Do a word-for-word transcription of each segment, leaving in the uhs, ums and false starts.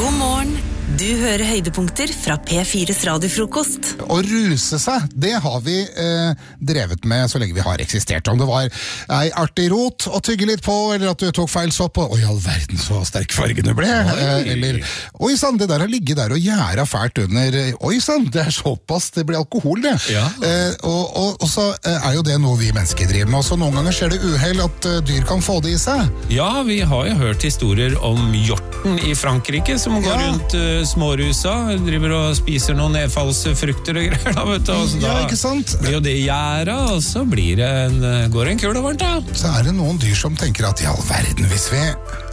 God morgen. Du hører høydepunkter fra P fires radiofrokost. Å ruse seg, det har vi eh, drevet med så lenge vi har eksistert. Om det var ei artig rot å tygge litt på, eller at du tok feil sopp, og oi, all verden så sterk fargen du ble. Eh, eller, oi sann, det der har ligget der og gjæra fælt under, oi sann, det er såpass, det blir alkohol det. Ja. Eh, og, og, og så er jo det noe vi mennesker driver med, og så noen ganger skjer det uheld at uh, dyr kan få det i seg. Ja, vi har jo hørt historier om hjorten i Frankrike, som går Ja. rundt uh, smårusa, driver og spiser noen nedfallsfrukter og greier, da, vet du. Og så Ja, da ikke sant? blir jo det gjæra, og så blir det en, går det en kul og varmt, da. Så er det noen dyr som tenker at i all verden, hvis vi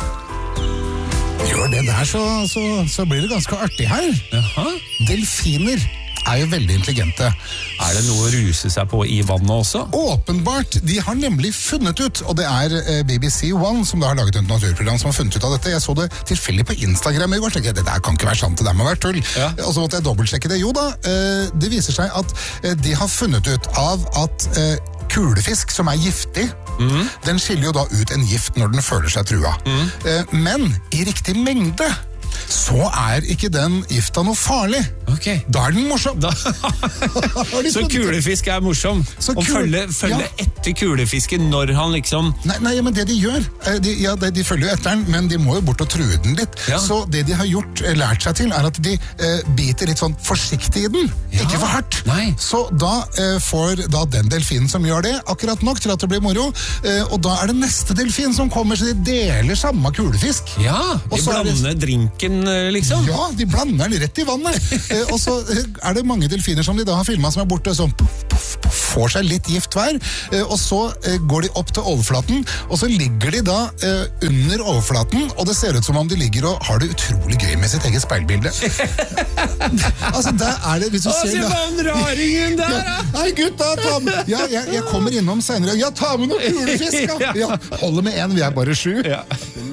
gjør det der, så, så, så blir det ganske artig her. Jaha. Delfiner er jo veldig intelligente. Er det noe å ruse seg på i vannet også? Åpenbart, de har nemlig funnet ut, og det er eh, B B C One som da har laget et naturprogram som har funnet ut av dette. Jeg så det tilfeldig på Instagram i går, tenkte jeg, det der kan ikke være sant, det der må være tull. Ja. Og så måtte jeg dobbeltsjekke det. Jo da, eh, det viser seg at eh, de har funnet ut av at eh, kulefisk som er giftig, Mm. den skiller jo da ut en gift når den føler seg trua. Mm. Eh, men i riktig mengde, så er ikke den gifta noe farlig. Ok. Da er den morsom. Da. Har de Så funnet ut? kulefisk er morsom. Så Og kul- følge, følge Ja. etter kulefisken når han liksom... Nei, nei, men det de gjør, eh, de, ja, de, de følger jo etter den, men de må jo bort og true den litt. Ja. Så det de har gjort, eh, lært seg til, er at de eh, biter litt sånn forsiktig i den. Ja. Ikke for hardt. Nei. Så da eh, får da den delfinen som gjør det, akkurat nok til at det blir moro, eh, og da er det neste delfin som kommer, så de deler samme kulefisk. Ja, Og de så er det- blander drinken, eh, liksom. Ja, de blander den rett i vannet. eh, og så eh, er det mange delfiner som de da har filmet som er borte, som puff, puff, puff, får seg litt gift hver, eh, og så eh, går de opp til overflaten, og så ligger de da eh, under overflaten, og det ser ut som om de ligger og har det utrolig gøy med sitt eget speilbilde. altså, der er det, hvis du Å, ser se da... på den raringen der, da! Hei gutta, ta med... Ja, jeg, jeg kommer innom senere. Ja, ta med noe kulefisk, ja. Ja, holder med en, vi er bare sju. Ja.